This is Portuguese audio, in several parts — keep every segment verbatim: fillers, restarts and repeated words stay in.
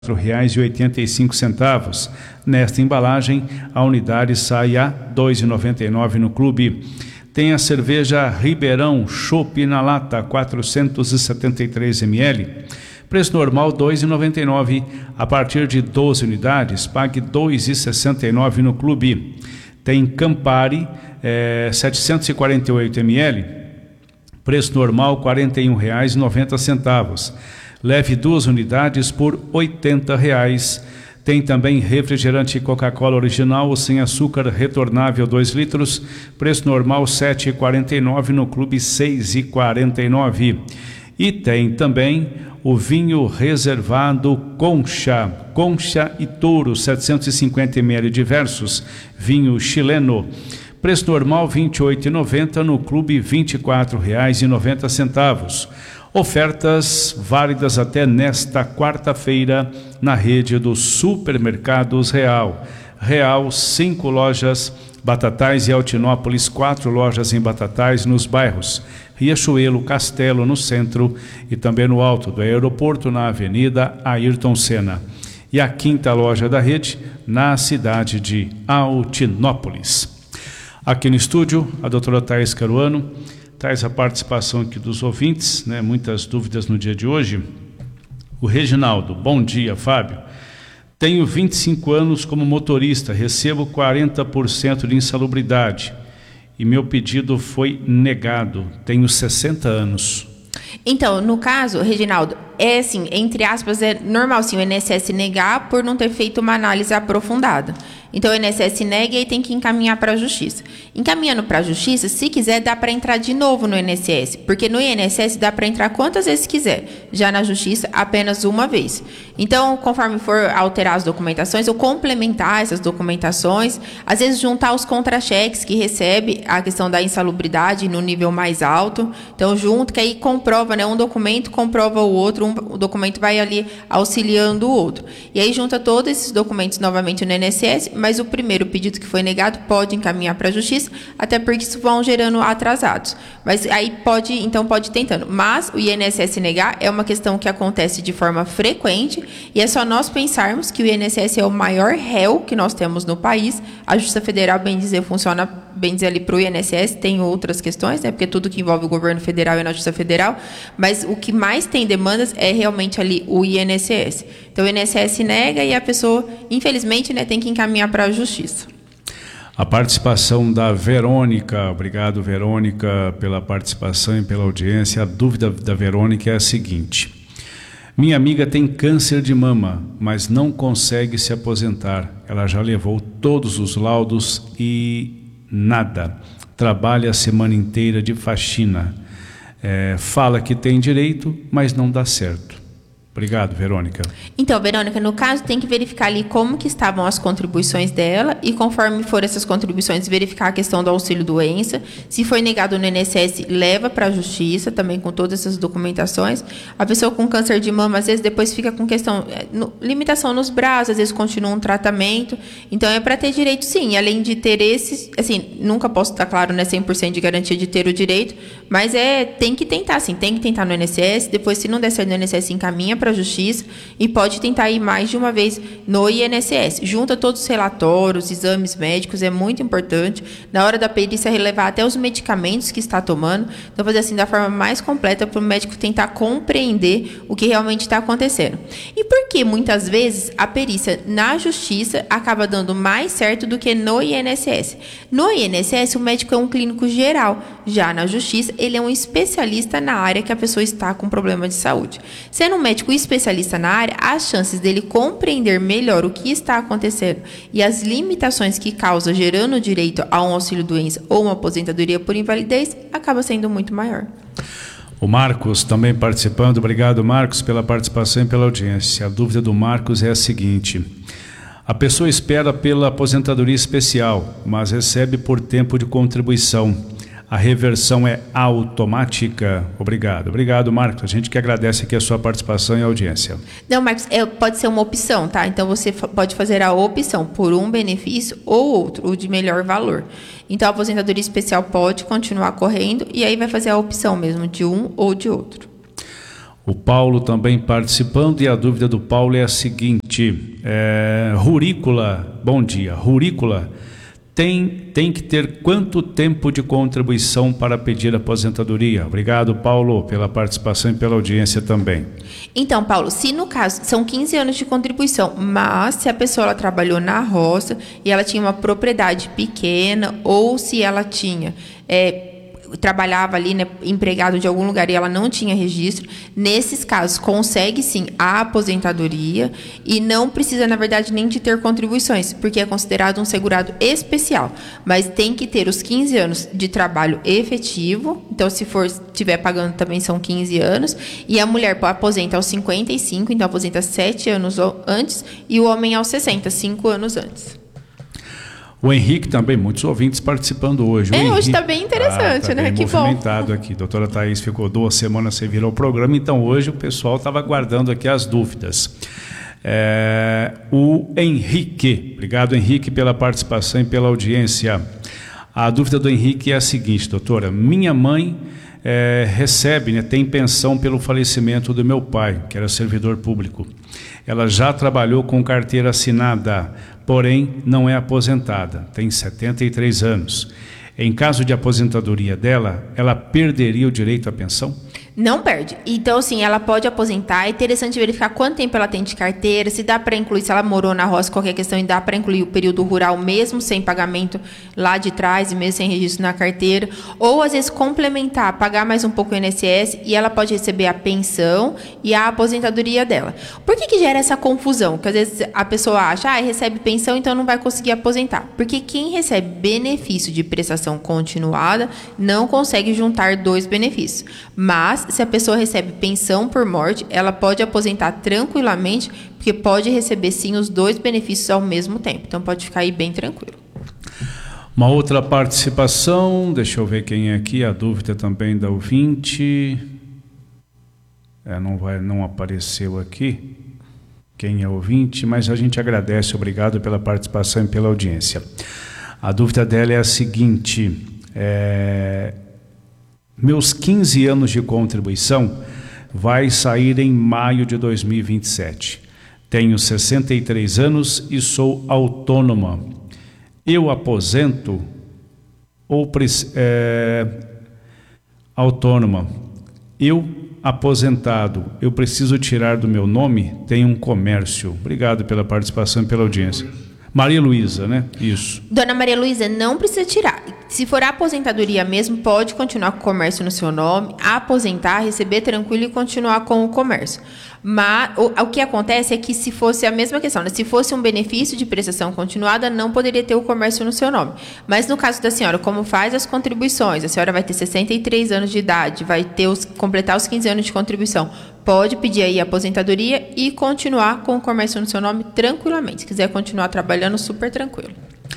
quatro reais e oitenta e cinco centavos. Nesta embalagem, a unidade sai a dois reais e noventa e nove centavos no clube. Tem a cerveja Ribeirão Chopp na lata, quatrocentos e setenta e três mililitros. Preço normal dois reais e noventa e nove centavos. A partir de doze unidades, pague dois reais e sessenta e nove centavos no clube. Tem Campari eh, setecentos e quarenta e oito mililitros. Preço normal quarenta e um reais e noventa centavos. Leve duas unidades por oitenta reais. Tem também refrigerante Coca-Cola original sem açúcar retornável dois litros. Preço normal sete reais e quarenta e nove centavos, no clube seis reais e quarenta e nove centavos. E tem também o vinho reservado Concha, Concha e Touro, setecentos e cinquenta mililitros diversos, vinho chileno. Preço normal vinte e oito reais e noventa centavos, no clube vinte e quatro reais e noventa centavos. Ofertas válidas até nesta quarta-feira na rede dos supermercados Real. Real, cinco lojas, Batatais e Altinópolis, quatro lojas em Batatais, nos bairros Riachuelo, Castelo, no centro e também no alto do aeroporto, na Avenida Ayrton Senna. E a quinta loja da rede, na cidade de Altinópolis. Aqui no estúdio, a doutora Thaís Caruano traz a participação aqui dos ouvintes, né? Muitas dúvidas no dia de hoje. O Reginaldo, bom dia, Fábio. Tenho vinte e cinco anos como motorista, recebo quarenta por cento de insalubridade e meu pedido foi negado. Tenho sessenta anos. Então, no caso, Reginaldo, é assim, entre aspas, é normal sim o I N S S negar por não ter feito uma análise aprofundada. Então, o I N S S nega e aí tem que encaminhar para a Justiça. Encaminhando para a Justiça, se quiser, dá para entrar de novo no I N S S, porque no I N S S dá para entrar quantas vezes quiser, já na Justiça, apenas uma vez. Então, conforme for alterar as documentações, ou complementar essas documentações, às vezes juntar os contra-cheques que recebe, a questão da insalubridade no nível mais alto, então junto, que aí comprova, né, um documento comprova o outro, um, o documento vai ali auxiliando o outro. E aí junta todos esses documentos novamente no I N S S, mas o primeiro pedido que foi negado pode encaminhar para a Justiça, até porque isso vão gerando atrasados. Mas aí pode, então pode ir tentando. Mas o I N S S negar é uma questão que acontece de forma frequente e é só nós pensarmos que o I N S S é o maior réu que nós temos no país. A Justiça Federal, bem dizer, funciona, bem dizer, ali para o I N S S, tem outras questões, né? Porque tudo que envolve o governo federal é na Justiça Federal, mas o que mais tem demandas é realmente ali o I N S S. Então o I N S S nega e a pessoa, infelizmente, né, tem que encaminhar para a Justiça. A participação da Verônica, obrigado Verônica pela participação e pela audiência. A dúvida da Verônica é a seguinte: minha amiga tem câncer de mama, mas não consegue se aposentar. Ela já levou todos os laudos e nada. Trabalha a semana inteira de faxina. É, fala que tem direito, mas não dá certo. Obrigado, Verônica. Então, Verônica, no caso, tem que verificar ali como que estavam as contribuições dela e conforme for essas contribuições, verificar a questão do auxílio-doença. Se foi negado no I N S S, leva para a Justiça, também com todas essas documentações. A pessoa com câncer de mama, às vezes, depois fica com questão, no, limitação nos braços, às vezes continua um tratamento. Então, é para ter direito, sim. Além de ter esses, assim, nunca posso estar claro, né, cem por cento de garantia de ter o direito, mas é, tem que tentar, sim. Tem que tentar no I N S S, depois, se não der certo no I N S S, encaminha para a Justiça e pode tentar ir mais de uma vez no I N S S. Junta todos os relatórios, exames médicos, é muito importante. Na hora da perícia, relevar até os medicamentos que está tomando. Então, fazer assim da forma mais completa para o médico tentar compreender o que realmente está acontecendo. E por que muitas vezes a perícia na Justiça acaba dando mais certo do que no I N S S? No I N S S, o médico é um clínico geral. Já na Justiça, ele é um especialista na área que a pessoa está com problema de saúde. Sendo um médico especialista na área, as chances dele compreender melhor o que está acontecendo e as limitações que causa gerando direito a um auxílio-doença ou uma aposentadoria por invalidez acaba sendo muito maior. O Marcos também participando. Obrigado, Marcos, pela participação e pela audiência. A dúvida do Marcos é a seguinte: a pessoa espera pela aposentadoria especial, mas recebe por tempo de contribuição. A reversão é automática? Obrigado. Obrigado, Marcos. A gente que agradece aqui a sua participação e audiência. Não, Marcos, é, pode ser uma opção, tá? Então, você pode fazer a opção por um benefício ou outro, o de melhor valor. Então, a aposentadoria especial pode continuar correndo e aí vai fazer a opção mesmo de um ou de outro. O Paulo também participando, e a dúvida do Paulo é a seguinte: é, Rurícola, bom dia, Rurícola tem, tem que ter quanto tempo de contribuição para pedir aposentadoria? Obrigado, Paulo, pela participação e pela audiência também. Então, Paulo, se no caso são quinze anos de contribuição, mas se a pessoa ela trabalhou na roça e ela tinha uma propriedade pequena, ou se ela tinha é, trabalhava ali, né, empregado de algum lugar e ela não tinha registro, nesses casos consegue sim a aposentadoria e não precisa, na verdade, nem de ter contribuições, porque é considerado um segurado especial, mas tem que ter os quinze anos de trabalho efetivo. Então, se for tiver pagando também são quinze anos, e a mulher aposenta aos cinquenta e cinco, então aposenta sete anos antes, e o homem aos sessenta, cinco anos antes. O Henrique também, muitos ouvintes participando hoje. O é, Henrique, hoje está bem interessante, ah, tá, né? Bem que movimentado bom. Aqui. Doutora Thaís ficou duas semanas sem vir ao programa, então hoje o pessoal estava aguardando aqui as dúvidas. É, o Henrique, obrigado Henrique pela participação e pela audiência. A dúvida do Henrique é a seguinte, doutora: minha mãe é, recebe, né, tem pensão pelo falecimento do meu pai, que era servidor público. Ela já trabalhou com carteira assinada, porém não é aposentada, tem setenta e três anos. Em caso de aposentadoria dela, ela perderia o direito à pensão? Não perde. Então, assim, ela pode aposentar. É interessante verificar quanto tempo ela tem de carteira, se dá para incluir, se ela morou na roça, qualquer questão, e dá para incluir o período rural mesmo sem pagamento lá de trás e mesmo sem registro na carteira. Ou, às vezes, complementar, pagar mais um pouco o I N S S e ela pode receber a pensão e a aposentadoria dela. Por que que gera essa confusão? Porque, às vezes, a pessoa acha, ah, recebe pensão, então não vai conseguir aposentar. Porque quem recebe benefício de prestação continuada não consegue juntar dois benefícios. Mas, se a pessoa recebe pensão por morte, ela pode aposentar tranquilamente, porque pode receber sim os dois benefícios ao mesmo tempo. Então pode ficar aí bem tranquilo. Uma outra participação, deixa eu ver quem é aqui, a dúvida também da ouvinte. É, não, vai, não apareceu aqui quem é ouvinte, mas a gente agradece, obrigado pela participação e pela audiência. A dúvida dela é a seguinte: é... meus quinze anos de contribuição vai sair em maio de dois mil e vinte e sete. Tenho sessenta e três anos e sou autônoma. Eu aposento ou é, autônoma. Eu aposentado, eu preciso tirar do meu nome? Tenho um comércio. Obrigado pela participação e pela audiência. Maria Luísa, né? Isso. Dona Maria Luísa, não precisa tirar. Se for a aposentadoria mesmo, pode continuar com o comércio no seu nome, aposentar, receber tranquilo e continuar com o comércio. Mas o, o que acontece é que se fosse a mesma questão, né? Se fosse um benefício de prestação continuada, não poderia ter o comércio no seu nome. Mas no caso da senhora, como faz as contribuições, a senhora vai ter sessenta e três anos de idade, vai ter os, completar os quinze anos de contribuição, pode pedir aí a aposentadoria e continuar com o comércio no seu nome tranquilamente. Se quiser continuar trabalhando, super tranquilo.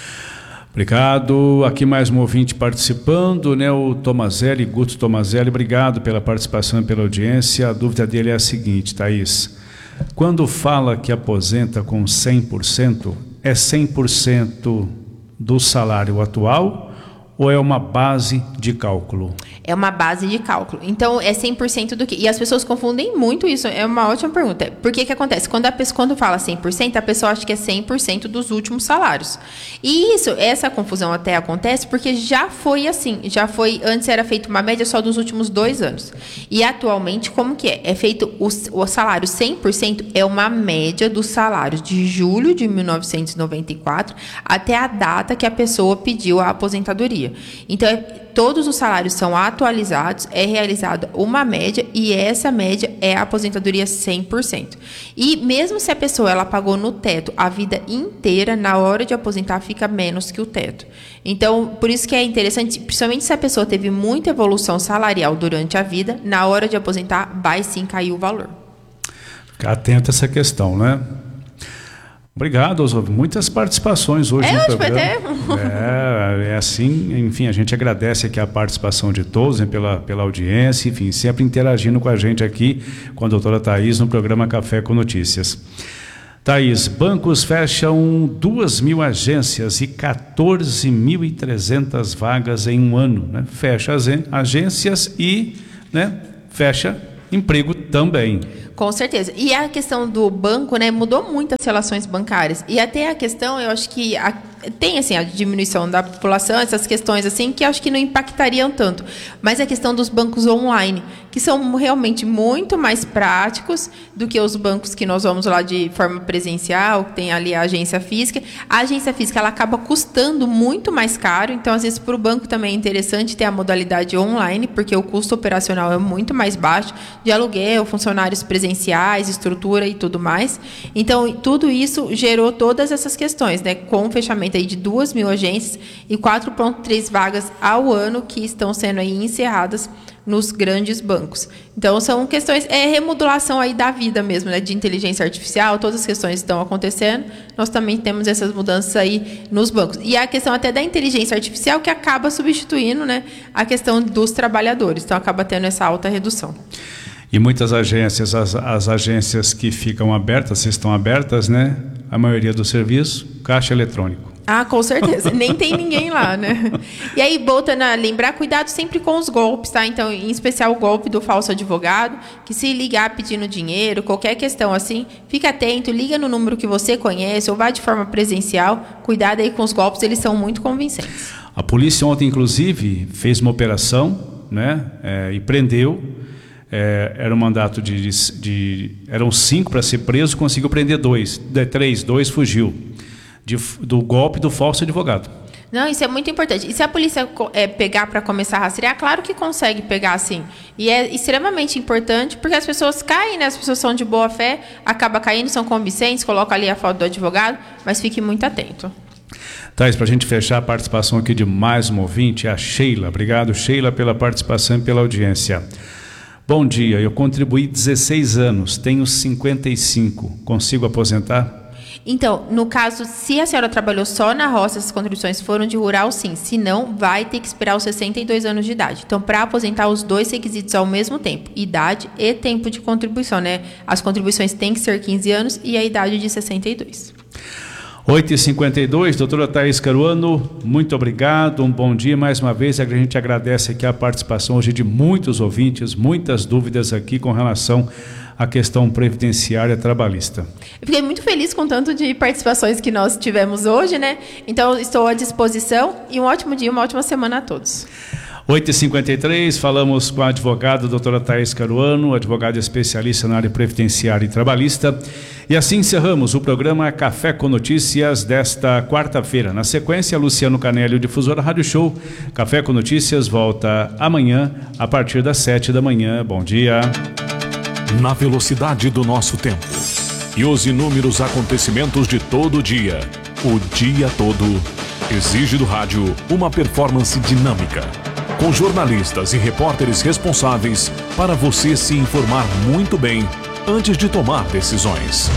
Obrigado. Aqui mais um ouvinte participando, né? O Tomazelli, Guto Tomazelli, obrigado pela participação e pela audiência. A dúvida dele é a seguinte, Thaís: quando fala que aposenta com cem por cento, é cem por cento do salário atual ou é uma base de cálculo? É uma base de cálculo. Então, é cem por cento do que? E as pessoas confundem muito isso. É uma ótima pergunta. Por que que acontece? Quando a pessoa, quando fala cem por cento, a pessoa acha que é cem por cento dos últimos salários. E isso, essa confusão até acontece porque já foi assim. Já foi, antes era feita uma média só dos últimos dois anos. E atualmente, como que é? É feito o, o salário cem por cento, é uma média dos salários de julho de mil novecentos e noventa e quatro até a data que a pessoa pediu a aposentadoria. Então, é, todos os salários são atualizados, é realizada uma média e essa média é a aposentadoria cem por cento. E mesmo se a pessoa ela pagou no teto a vida inteira, na hora de aposentar fica menos que o teto. Então, por isso que é interessante, principalmente se a pessoa teve muita evolução salarial durante a vida, na hora de aposentar vai sim cair o valor. Ficar atento a essa questão, né? Obrigado, Oswaldo. Muitas participações hoje é, no hoje programa. Até... É, é assim, enfim, a gente agradece aqui a participação de todos, né, pela, pela audiência, enfim, sempre interagindo com a gente aqui, com a doutora Thaís, no programa Café com Notícias. Thaís, bancos fecham duas mil agências e quatorze mil e trezentas vagas em um ano, né? Fecha as agências e, né, fecha Emprego também. Com certeza. E a questão do banco, né, mudou muito as relações bancárias. E até a questão, eu acho que a, tem assim, a diminuição da população, essas questões assim, que eu acho que não impactariam tanto. Mas a questão dos bancos online, que são realmente muito mais práticos do que os bancos que nós vamos lá de forma presencial, que tem ali a agência física. A agência física, ela acaba custando muito mais caro, então às vezes para o banco também é interessante ter a modalidade online, porque o custo operacional é muito mais baixo, de aluguel, funcionários presenciais, estrutura e tudo mais. Então, tudo isso gerou todas essas questões, né? Com o fechamento aí de duas mil agências e quatro vírgula três vagas ao ano que estão sendo aí encerradas nos grandes bancos. Então, são questões, é remodulação aí da vida mesmo, né? De inteligência artificial, todas as questões estão acontecendo. Nós também temos essas mudanças aí nos bancos. E a questão até da inteligência artificial que acaba substituindo, né, a questão dos trabalhadores. Então, acaba tendo essa alta redução. E muitas agências, as, as agências que ficam abertas, se estão abertas, né? A maioria do serviço, caixa eletrônico. Ah, com certeza. Nem tem ninguém lá, né? E aí, voltando a lembrar, cuidado sempre com os golpes, tá? Então, em especial o golpe do falso advogado, que se ligar pedindo dinheiro, qualquer questão assim, fica atento, liga no número que você conhece ou vá de forma presencial. Cuidado aí com os golpes, eles são muito convincentes. A polícia ontem, inclusive, fez uma operação, né? É, e prendeu. É, era um mandato de, de, de eram cinco para ser preso, conseguiu prender dois, de três, dois fugiu de, do golpe do falso advogado. Não, isso é muito importante. E se a polícia é, pegar para começar a rastrear, claro que consegue pegar assim. E é extremamente importante porque as pessoas caem, né? As pessoas são de boa fé, acaba caindo, são convincentes, coloca ali a foto do advogado, mas fique muito atento. Thais, para a gente fechar a participação aqui de mais um ouvinte, é a Sheila. Obrigado, Sheila, pela participação e pela audiência. Bom dia, eu contribuí dezesseis anos, tenho cinquenta e cinco, consigo aposentar? Então, no caso, se a senhora trabalhou só na roça, essas contribuições foram de rural, sim. Se não, vai ter que esperar os sessenta e dois anos de idade. Então, para aposentar, os dois requisitos ao mesmo tempo, idade e tempo de contribuição, né? As contribuições têm que ser quinze anos e a idade de sessenta e dois. oito e cinquenta e dois, doutora Thaís Caruano, muito obrigado, um bom dia mais uma vez. A gente agradece aqui a participação hoje de muitos ouvintes, muitas dúvidas aqui com relação à questão previdenciária trabalhista. Eu fiquei muito feliz com o tanto de participações que nós tivemos hoje, né? Então, estou à disposição e um ótimo dia, uma ótima semana a todos. oito e cinquenta e três, falamos com a advogada doutora Thaís Caruano, advogada especialista na área previdenciária e trabalhista. E assim encerramos o programa Café com Notícias desta quarta-feira. Na sequência, Luciano Canelli, o Difusora Rádio Show. Café com Notícias volta amanhã, a partir das sete da manhã. Bom dia. Na velocidade do nosso tempo e os inúmeros acontecimentos de todo o dia, o dia todo, exige do rádio uma performance dinâmica, com jornalistas e repórteres responsáveis para você se informar muito bem antes de tomar decisões.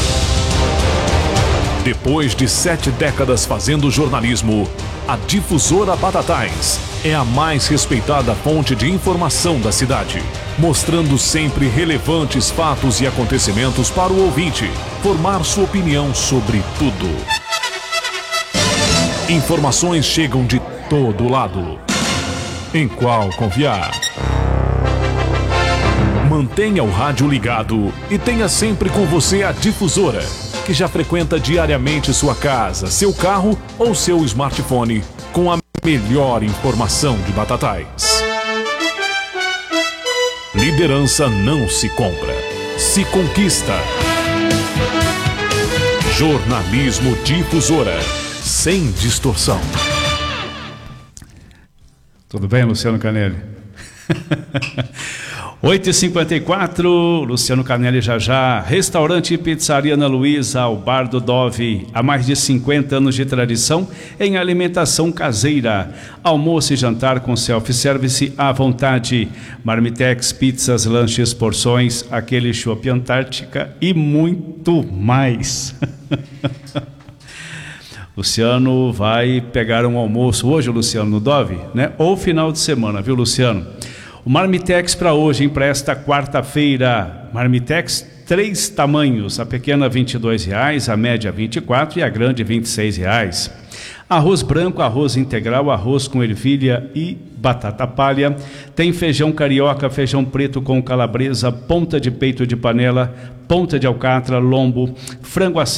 Depois de sete décadas fazendo jornalismo, a Difusora Batatais é a mais respeitada fonte de informação da cidade, mostrando sempre relevantes fatos e acontecimentos para o ouvinte formar sua opinião sobre tudo. Informações chegam de todo lado. Em qual confiar? Mantenha o rádio ligado e tenha sempre com você a Difusora, que já frequenta diariamente sua casa, seu carro ou seu smartphone com a melhor informação de Batatais. Liderança não se compra, se conquista. Jornalismo Difusora, sem distorção. Tudo bem, Luciano Canelli? oito e cinquenta e quatro, Luciano Canelli já já. Restaurante e Pizzaria Ana Luísa, ao Bar do Dove. Há mais de cinquenta anos de tradição em alimentação caseira. Almoço e jantar com self-service à vontade. Marmitex, pizzas, lanches, porções, aquele chopp Antártica e muito mais. Luciano vai pegar um almoço hoje, Luciano, no Dove, né? Ou final de semana, viu, Luciano? O Marmitex para hoje, hein, para esta quarta-feira. Marmitex, três tamanhos. A pequena vinte e dois reais, a média vinte e quatro e a grande vinte e seis reais. Arroz branco, arroz integral, arroz com ervilha e batata palha, tem feijão carioca, feijão preto com calabresa, ponta de peito de panela, ponta de alcatra, lombo, frango assado